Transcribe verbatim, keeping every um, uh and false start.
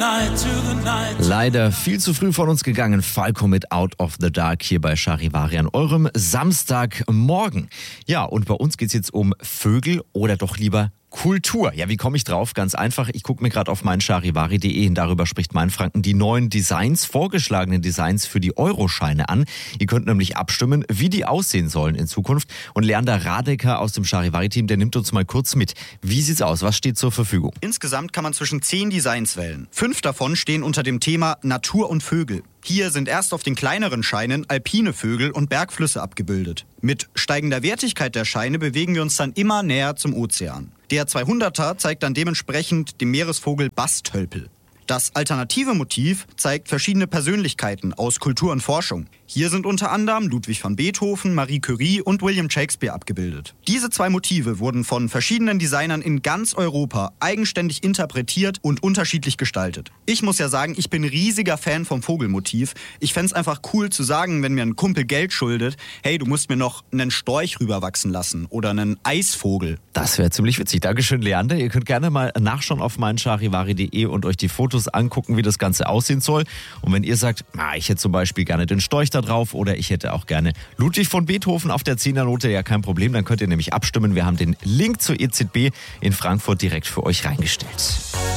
Leider viel zu früh von uns gegangen. Falco mit Out of the Dark hier bei Charivari an eurem Samstagmorgen. Ja, und bei uns geht's jetzt um Vögel oder doch lieber Kultur. Ja, wie komme ich drauf? Ganz einfach. Ich gucke mir gerade auf mein charivari punkt de, darüber spricht mein Franken, die neuen Designs, vorgeschlagenen Designs für die Euroscheine an. Ihr könnt nämlich abstimmen, wie die aussehen sollen in Zukunft. Und Leander Radecker aus dem Charivari-Team, der nimmt uns mal kurz mit. Wie sieht's aus? Was steht zur Verfügung? Insgesamt kann man zwischen zehn Designs wählen. Fünf davon stehen unter dem Thema Natur und Vögel. Hier sind erst auf den kleineren Scheinen alpine Vögel und Bergflüsse abgebildet. Mit steigender Wertigkeit der Scheine bewegen wir uns dann immer näher zum Ozean. Der zweihunderter zeigt dann dementsprechend den Meeresvogel Bastölpel. Das alternative Motiv zeigt verschiedene Persönlichkeiten aus Kultur und Forschung. Hier sind unter anderem Ludwig van Beethoven, Marie Curie und William Shakespeare abgebildet. Diese zwei Motive wurden von verschiedenen Designern in ganz Europa eigenständig interpretiert und unterschiedlich gestaltet. Ich muss ja sagen, ich bin riesiger Fan vom Vogelmotiv. Ich fänd's einfach cool zu sagen, wenn mir ein Kumpel Geld schuldet, hey, du musst mir noch einen Storch rüberwachsen lassen oder einen Eisvogel. Das wäre ziemlich witzig. Dankeschön, Leander. Ihr könnt gerne mal nachschauen auf mein charivari punkt de und euch die Fotos angucken, wie das Ganze aussehen soll. Und wenn ihr sagt, na, ich hätte zum Beispiel gerne den Storch da drauf oder ich hätte auch gerne Ludwig von Beethoven auf der Zehnernote, ja kein Problem, dann könnt ihr nämlich abstimmen. Wir haben den Link zur E Z B in Frankfurt direkt für euch reingestellt.